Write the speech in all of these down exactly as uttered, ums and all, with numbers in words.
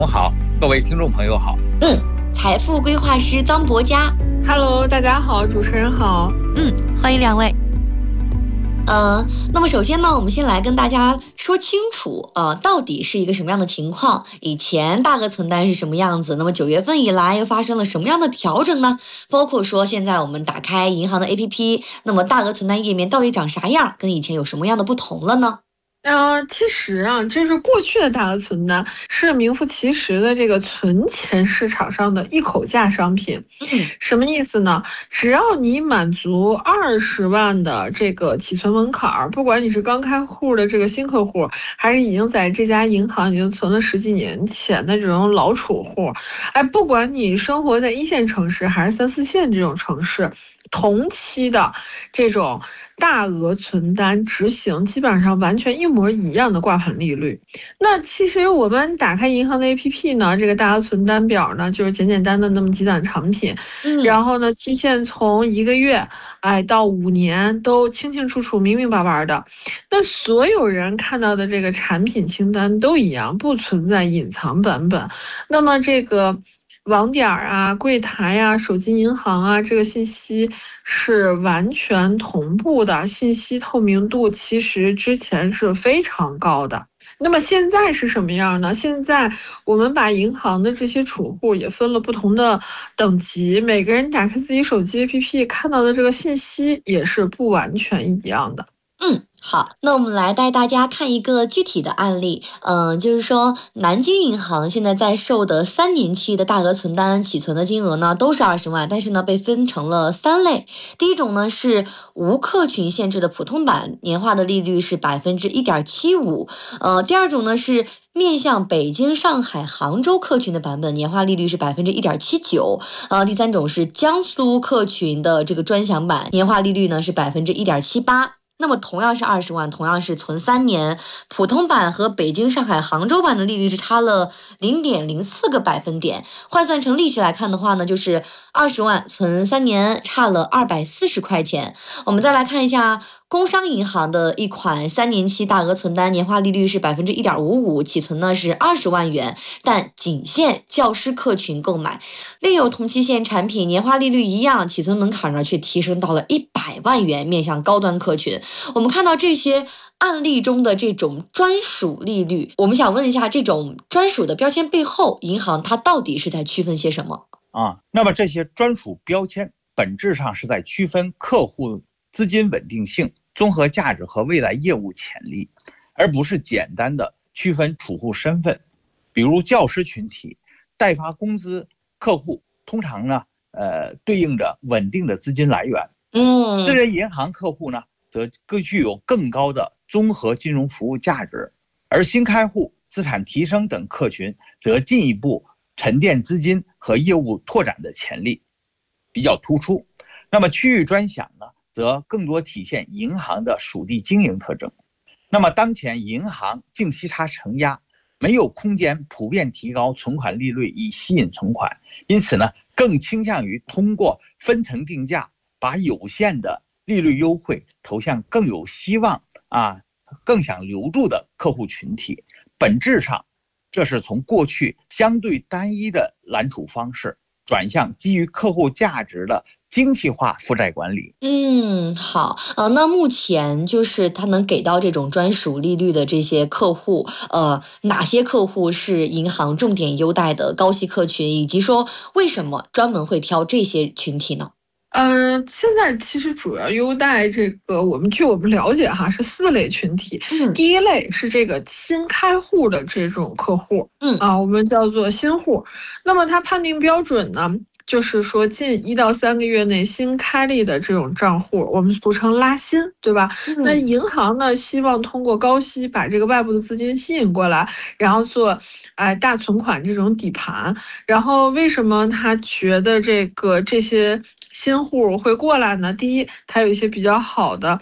好，各位听众朋友好。 嗯，财富规划师张博佳 ，Hello， 大家好，主持人好。 嗯，欢迎两位。呃，那么首先呢，我们先来跟大家说清楚，呃，到底是一个什么样的情况？以前大额存单是什么样子？那么九月份以来又发生了什么样的调整呢？包括说现在我们打开银行的 A P P， 那么大额存单页面到底长啥样？跟以前有什么样的不同了呢？ 呃，其实啊，就是过去的大额存单是名副其实的这个存钱市场上的一口价商品。 嗯， 什么意思呢？只要你满足二十万的这个起存门槛，不管你是刚开户的这个新客户，还是已经在这家银行已经存了十几年钱的这种老储户，哎，不管你生活在一线城市还是三四线这种城市，同期的这种大额存单执行基本上完全一模一样的挂牌利率。那其实我们打开银行的 A P P 呢，这个大额存单表呢，就是简简单单的那么几档产品， 嗯， 然后呢，期限从一个月哎到五年都清清楚楚、明明白白的。那所有人看到的这个产品清单都一样，不存在隐藏版本。那么这个网点啊、柜台啊、手机银行啊，这个信息是完全同步的，信息透明度其实之前是非常高的。那么现在是什么样呢？现在我们把银行的这些储户也分了不同的等级，每个人打开自己手机 A P P 看到的这个信息也是不完全一样的。 嗯，好，那我们来带大家看一个具体的案例，嗯、呃，就是说南京银行现在在售的三年期的大额存单起存的金额呢都是二十万，但是呢被分成了三类。第一种呢是无客群限制的普通版，年化的利率是百分之一点七五。呃，第二种呢是面向北京、上海、杭州客群的版本，年化利率是百分之一点七九。呃，第三种是江苏客群的这个专享版，年化利率呢是百分之一点七八。那么同样是二十万，同样是存三年，普通版和北京、上海、杭州版的利率是差了零点零四个百分点。换算成利息来看的话呢，就是二十万存三年差了二百四十块钱。我们再来看一下工商银行的一款三年期大额存单，年化利率是百分之一点五五，起存呢是二十万元，但仅限教师客群购买。另有同期限产品，年化利率一样，起存门槛呢却提升到了一百万元，面向高端客群。我们看到这些案例中的这种专属利率，我们想问一下，这种专属的标签背后，银行它到底是在区分些什么啊？那么这些专属标签本质上是在区分客户资金稳定性、综合价值和未来业务潜力，而不是简单的区分储户身份。比如教师群体、代发工资客户，通常呢，呃，对应着稳定的资金来源。 嗯， 私人银行客户呢，则更具有更高的综合金融服务价值，而新开户、资产提升等客群则进一步沉淀资金和业务拓展的潜力比较突出。那么区域专享呢，则更多体现银行的属地经营特征。那么当前银行净息差承压，没有空间普遍提高存款利率以吸引存款，因此呢，更倾向于通过分层定价，把有限的利率优惠投向更有希望啊、更想留住的客户群体。本质上，这是从过去相对单一的揽储方式，转向基于客户价值的精细化负债管理。 嗯，好，呃，那目前就是他能给到这种专属利率的这些客户，呃，哪些客户是银行重点优待的高息客群，以及说为什么专门会挑这些群体呢？ 嗯、呃，现在其实主要优待这个，我们据我们了解哈，是四类群体。 嗯， 第一类是这个新开户的这种客户， 嗯啊，我们叫做新户。那么它判定标准呢，就是说近一到三个月内新开立的这种账户，我们俗称拉新，对吧？ 嗯、 那银行呢，希望通过高息把这个外部的资金吸引过来，然后做哎、呃、大存款这种底盘。然后为什么他觉得这个这些新户会过来呢？第一，它有一些比较好的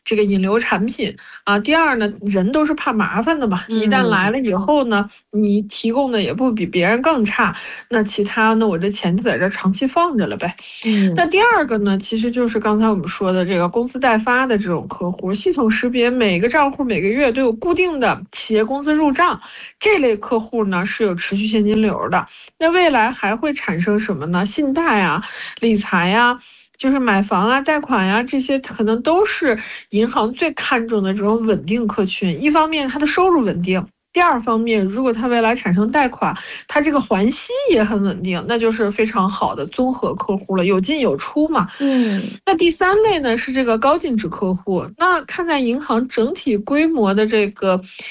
这个引流产品啊。第二呢，人都是怕麻烦的嘛，一旦来了以后呢，你提供的也不比别人更差，那其他呢，我这钱就在这长期放着了呗。 嗯， 那第二个呢，其实就是刚才我们说的这个工资代发的这种客户，系统识别每个账户每个月都有固定的企业工资入账，这类客户呢是有持续现金流的。那未来还会产生什么呢？信贷啊、理财呀、就是买房啊、贷款呀、这些可能都是银行最看重的这种稳定客群。一方面，它的收入稳定。第二方面，如果它未来产生贷款，它这个还息也很稳定，那就是非常好的综合客户了，有进有出嘛。 嗯， 那第三类呢是这个高净值客户，那看在银行整体规模的这个